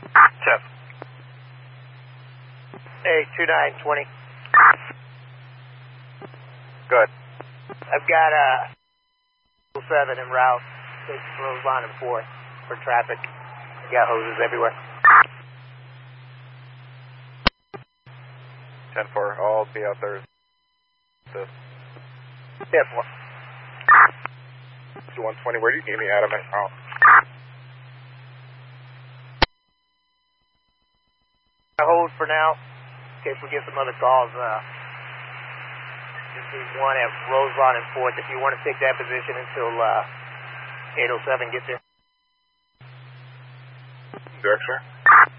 Jeff. Hey, 2920. Good. I've got 7 en route. Takes Roseline and 4th for traffic. Got hoses everywhere. 10-4, I'll be out there. Yeah, 4. 120, where do you need me at? I'm at home. I hold for now, in case we get some other calls. Just need one at Roseline and 4th if you want to take that position until 807 gets here. Director?